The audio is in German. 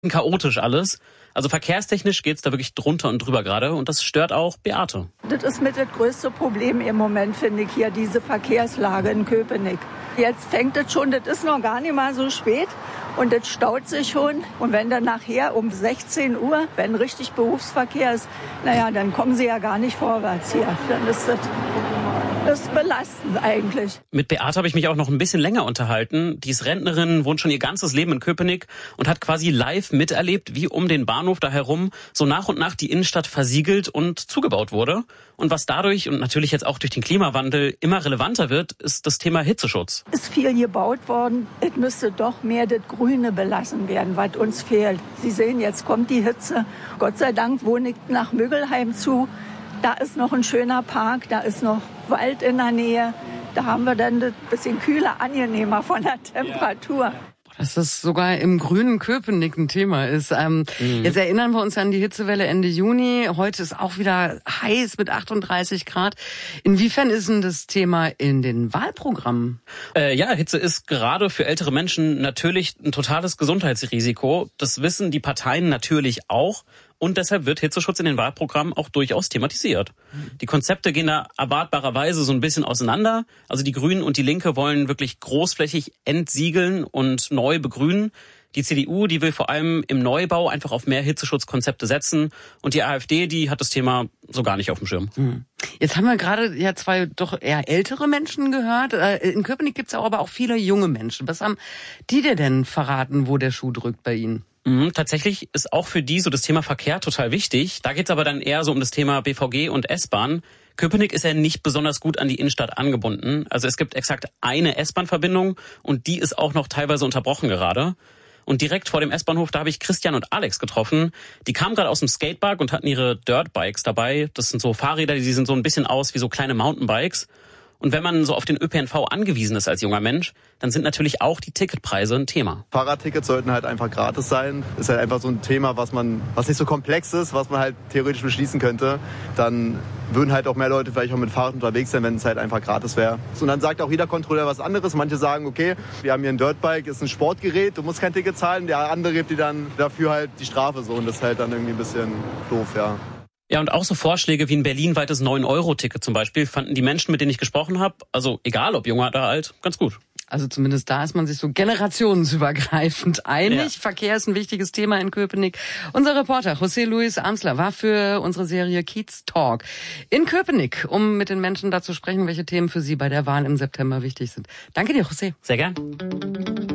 chaotisch alles. Also verkehrstechnisch geht's da wirklich drunter und drüber gerade und das stört auch Beate. Das ist mit das größte Problem im Moment, finde ich, hier diese Verkehrslage in Köpenick. Jetzt fängt es schon, das ist noch gar nicht mal so spät und das staut sich schon. Und wenn dann nachher um 16 Uhr, wenn richtig Berufsverkehr ist, dann kommen sie ja gar nicht vorwärts hier. Dann ist das ist belastend eigentlich. Mit Beate habe ich mich auch noch ein bisschen länger unterhalten. Die ist Rentnerin, wohnt schon ihr ganzes Leben in Köpenick und hat quasi live miterlebt, wie um den Bahnhof da herum so nach und nach die Innenstadt versiegelt und zugebaut wurde. Und was dadurch und natürlich jetzt auch durch den Klimawandel immer relevanter wird, ist das Thema Hitzeschutz. Es ist viel gebaut worden. Es müsste doch mehr das Grüne belassen werden, was uns fehlt. Sie sehen, jetzt kommt die Hitze. Gott sei Dank wohne ich nach Müggelheim zu. Da ist noch ein schöner Park, da ist noch Wald in der Nähe. Da haben wir dann ein bisschen kühler, angenehmer von der Temperatur. Dass das sogar im grünen Köpenick ein Thema ist. Jetzt erinnern wir uns an die Hitzewelle Ende Juni. Heute ist auch wieder heiß mit 38 Grad. Inwiefern ist denn das Thema in den Wahlprogrammen? Hitze ist gerade für ältere Menschen natürlich ein totales Gesundheitsrisiko. Das wissen die Parteien natürlich auch. Und deshalb wird Hitzeschutz in den Wahlprogrammen auch durchaus thematisiert. Die Konzepte gehen da erwartbarerweise so ein bisschen auseinander. Also die Grünen und die Linke wollen wirklich großflächig entsiegeln und neu begrünen. Die CDU, die will vor allem im Neubau einfach auf mehr Hitzeschutzkonzepte setzen. Und die AfD, die hat das Thema so gar nicht auf dem Schirm. Jetzt haben wir gerade zwei doch eher ältere Menschen gehört. In Köpenick gibt es aber auch viele junge Menschen. Was haben die dir denn verraten, wo der Schuh drückt bei ihnen? Tatsächlich ist auch für die so das Thema Verkehr total wichtig. Da geht's aber dann eher so um das Thema BVG und S-Bahn. Köpenick ist ja nicht besonders gut an die Innenstadt angebunden. Also es gibt exakt eine S-Bahn-Verbindung und die ist auch noch teilweise unterbrochen gerade. Und direkt vor dem S-Bahnhof, da habe ich Christian und Alex getroffen. Die kamen gerade aus dem Skatepark und hatten ihre Dirtbikes dabei. Das sind so Fahrräder, die sehen so ein bisschen aus wie so kleine Mountainbikes. Und wenn man so auf den ÖPNV angewiesen ist als junger Mensch, dann sind natürlich auch die Ticketpreise ein Thema. Fahrradtickets sollten halt einfach gratis sein. Ist halt einfach so ein Thema, was nicht so komplex ist, was man halt theoretisch beschließen könnte. Dann würden halt auch mehr Leute vielleicht auch mit Fahrrad unterwegs sein, wenn es halt einfach gratis wäre. Und dann sagt auch jeder Kontrolleur was anderes. Manche sagen, okay, wir haben hier ein Dirtbike, ist ein Sportgerät, du musst kein Ticket zahlen. Der andere gibt dir dann dafür halt die Strafe so. Und das ist halt dann irgendwie ein bisschen doof, ja. Ja, und auch so Vorschläge wie ein berlinweites 9-Euro-Ticket zum Beispiel fanden die Menschen, mit denen ich gesprochen habe, also egal ob jung oder alt, ganz gut. Also zumindest da ist man sich so generationsübergreifend einig. Ja. Verkehr ist ein wichtiges Thema in Köpenick. Unser Reporter José Luis Amsler war für unsere Serie Kiez Talk in Köpenick, um mit den Menschen da zu sprechen, welche Themen für sie bei der Wahl im September wichtig sind. Danke dir, José. Sehr gern.